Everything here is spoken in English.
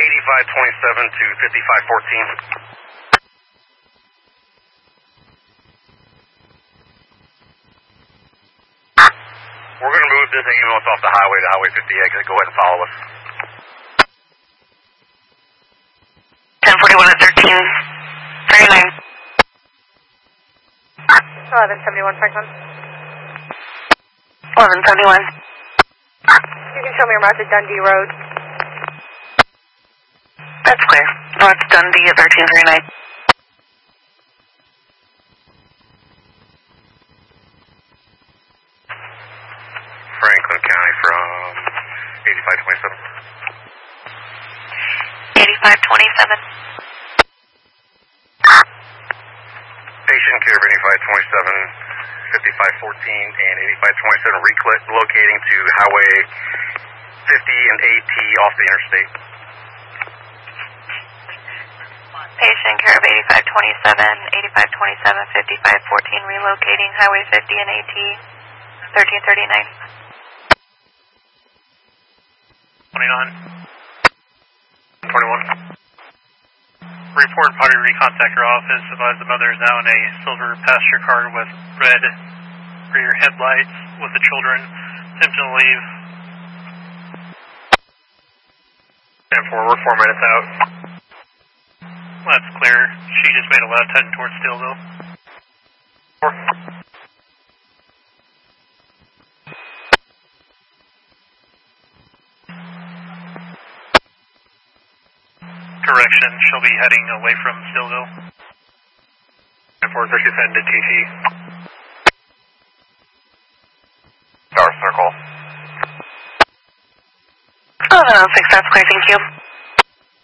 8527 to 5514. We're going to move this ambulance off the highway to Highway 50 exit. Go ahead and follow us. 1041 at 1339. 1171, Franklin. 1171. You can show me a route to Dundee Road. That's clear. No, it's Dundee at 1339. Franklin County from 8527. 8527. Patient care of 8527, 5514, and 8527 relocating to Highway 50 and AT off the interstate. Patient care of 8527, 8527, 5514 relocating Highway 50 and AT 1339. 29. 21. Report party recontact your office. Advise the mother is now in a silver passenger car with red rear headlights with the children. Attempting to leave. 10-4, we're 4 minutes out. That's clear. She just made a left heading towards Steelville. 4. Correction, she'll be heading away from Steelville. 10-4, she's heading to TT. Star Circle. Oh, no, 6, that's clear, thank you.